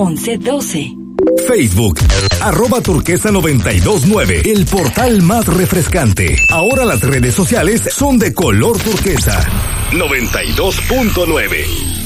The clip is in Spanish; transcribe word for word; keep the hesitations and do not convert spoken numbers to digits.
once doce. Facebook, arroba turquesa noventa y dos nueve, el portal más refrescante. Ahora las redes sociales son de color turquesa. noventa y dos punto nueve.